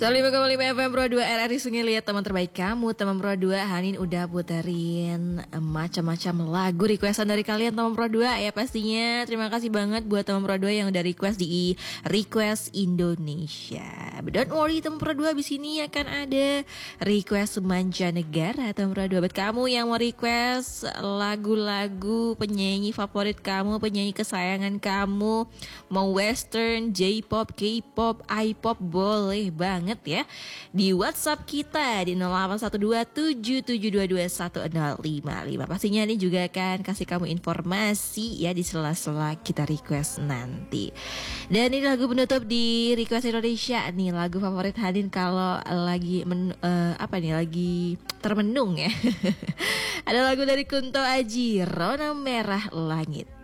105,5 FM Pro 2 RRI Sungai Liat, teman terbaik kamu. Teman Pro 2, Hanin udah puterin macam-macam lagu requestan dari kalian teman Pro 2 ya pastinya. Terima kasih banget buat teman Pro 2 yang udah request di Request Indonesia. But don't worry teman Pro 2, abis ini akan ada request mancanegara teman Pro 2. Buat kamu yang mau request lagu-lagu penyanyi favorit kamu, penyanyi kesayangan kamu, mau western, J-pop, K-pop, I-pop, boleh banget ya di WhatsApp kita di 081277221055. Pastinya ini juga akan kasih kamu informasi ya di sela-sela kita request nanti. Dan ini lagu penutup di Request Indonesia nih, lagu favorit Hadin kalau lagi lagi termenung ya. Ada lagu dari Kunto Aji, Rona Merah Langit.